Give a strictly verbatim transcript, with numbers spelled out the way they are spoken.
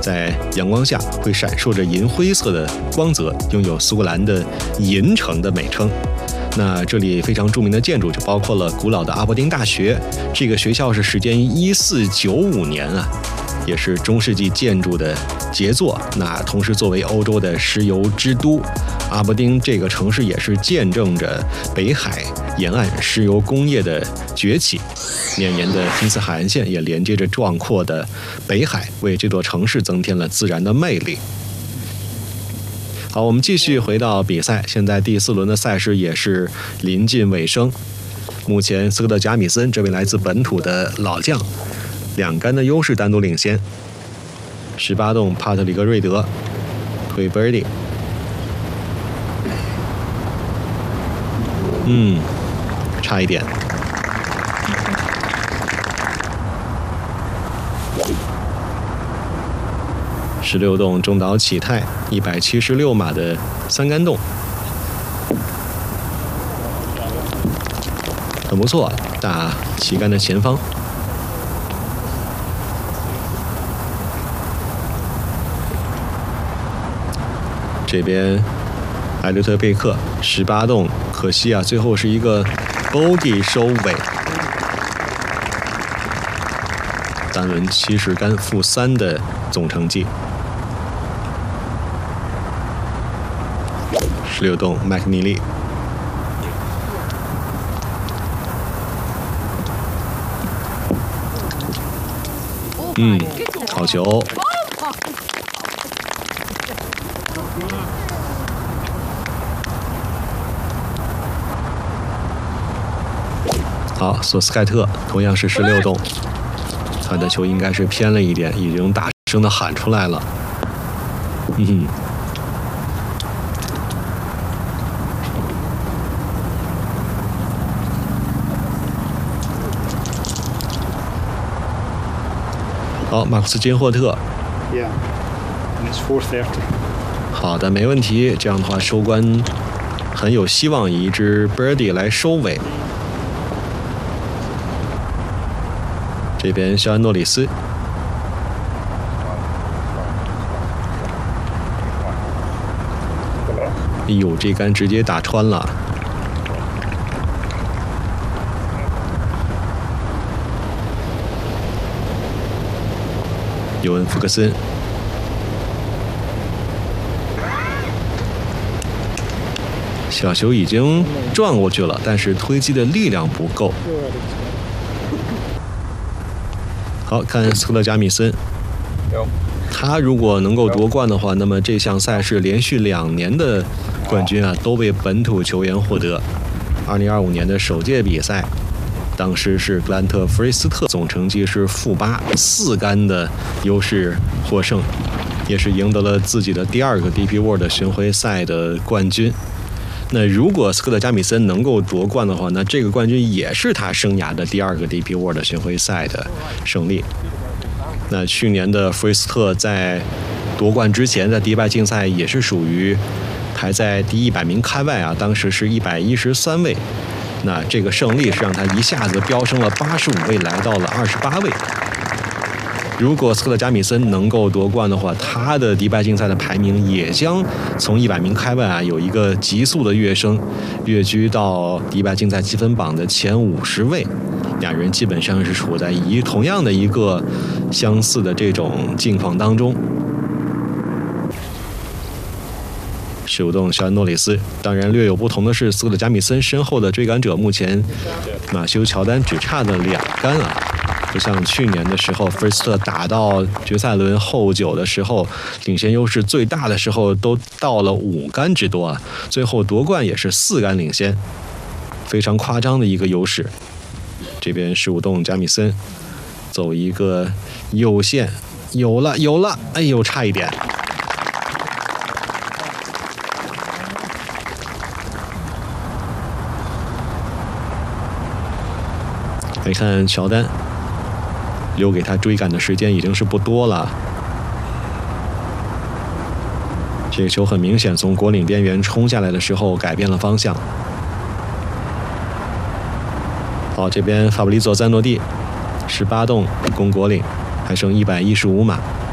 在阳光下会闪烁着银灰色的光泽，拥有苏格兰的银城的美称。那这里非常著名的建筑就包括了古老的阿伯丁大学，这个学校是始建于一四九五年啊，也是中世纪建筑的杰作。那同时作为欧洲的石油之都，阿伯丁这个城市也是见证着北海沿岸石油工业的崛起。绵延的金丝海岸线也连接着壮阔的北海，为这座城市增添了自然的魅力。好，我们继续回到比赛，现在第四轮的赛事也是临近尾声。目前斯科特·贾米森这位来自本土的老将，两杆的优势单独领先。十八洞帕特里克·瑞德推 birdie， 嗯，差一点。十六洞中岛启泰一百七十六码的三杆洞，很不错，打旗杆的前方。这边艾略特贝克十八洞，可惜啊，最后是一个 bogey 收尾。单轮七十杆负三的总成绩。十六洞麦克尼利，嗯，好球。好，索斯盖特同样是十六洞，他的球应该是偏了一点，已经大声的喊出来了。嗯哼。好，马库斯金霍特。 Yeah, and it's four thirty. 好的，没问题。这样的话，收官很有希望以一支 birdie 来收尾。这边肖恩诺里斯，哎呦，这杆直接打穿了。尤文福克森，小球已经撞过去了，但是推击的力量不够。好看斯科特·贾米森，他如果能够夺冠的话，那么这项赛事连续两年的冠军啊，都被本土球员获得。二零二五年的首届比赛，当时是格兰特·弗瑞斯特，总成绩是负八，四杆的优势获胜，也是赢得了自己的第二个 D P World 巡回赛的冠军。那如果斯科特·加米森能够夺冠的话，那这个冠军也是他生涯的第二个 D P World 巡回赛的胜利。那去年的弗瑞斯特在夺冠之前，在迪拜竞赛也是属于排在第一百名开外啊，当时是一百一十三位。那这个胜利是让他一下子飙升了八十五位，来到了二十八位。如果斯科特·加米森能够夺冠的话，他的迪拜竞赛的排名也将从一百名开外啊有一个急速的跃升，跃居到迪拜竞赛积分榜的前五十位。两人基本上是处在一同样的一个相似的这种境况当中。十五洞肖恩诺里斯，当然略有不同的是，斯科特·加米森身后的追赶者目前马修·乔丹只差了两杆啊。不像去年的时候，弗瑞斯特打到决赛轮后九的时候，领先优势最大的时候都到了五杆之多啊，最后夺冠也是四杆领先，非常夸张的一个优势。这边十五洞加米森走一个右线，有了有了，哎呦，差一点。来看乔丹，留给他追赶的时间已经是不多了。这个球很明显从果岭边缘冲下来的时候改变了方向。好，这边法布里佐·赞诺蒂十八洞攻果岭，还剩一百一十五码。